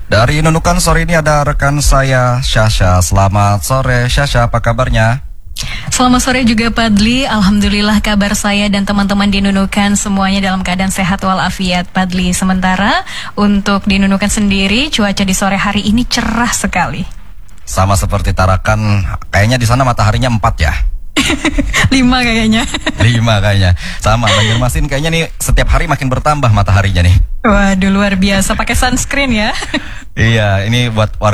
Dari Nunukan sore ini ada rekan saya Syasha. Selamat sore Syasha, apa kabarnya? Selamat sore juga Padli. Alhamdulillah kabar saya dan teman-teman di Nunukan semuanya dalam keadaan sehat walafiat Padli. Sementara untuk di Nunukan sendiri cuaca di sore hari ini cerah sekali. Sama seperti Tarakan, kayaknya di sana mataharinya 4 ya? 5 kayaknya. 5 kayaknya. Sama, Banjarmasin kayaknya nih setiap hari makin bertambah mataharinya nih. Waduh luar biasa, pakai sunscreen ya. Iya, ini buat warga